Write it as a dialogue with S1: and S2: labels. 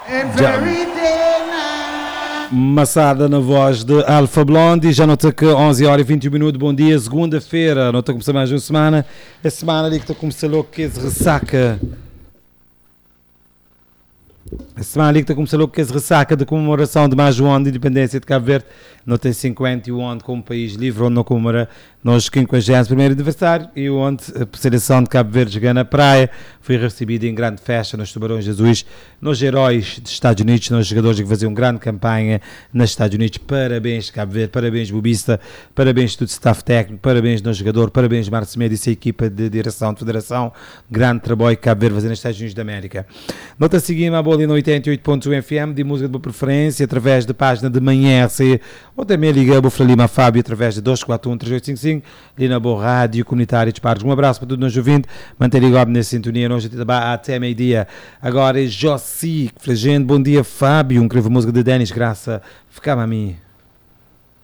S1: Massada na voz de Alpha Blondy. Já nota que 11 horas e 21 minutos. Bom dia, segunda-feira. Nota começar mais uma semana. A semana ali que está começando logo que se ressaca. A semana ali que está começando logo que se ressaca de comemoração de mais um ano de independência de Cabo Verde. Não tem 51 anos como país livre, onde não comemora nos 51º aniversário, e onde a seleção de Cabo Verde joga na praia, foi recebida em grande festa nos Tubarões Azuis, nos heróis dos Estados Unidos, nos jogadores que faziam grande campanha nos Estados Unidos. Parabéns Cabo Verde, parabéns Bobista, parabéns todo o staff técnico, parabéns no jogador, parabéns Marcos Médici e a equipa de direção de federação. Grande trabalho que Cabo Verde fazendo nos Estados Unidos da América. Nota seguir a bola no 88.1 FM, de música de boa preferência, através da página de manhã RC, ou também liga a Bufra Lima Fábio através de 241-3855, ali na boa rádio comunitária de Pardos. Um abraço para todos nós ouvintes, manter ligado nessa sintonia, nós até meio-dia. Agora é Jossi, bom dia Fábio, um incrível música de Denis Graça, ficava a mim.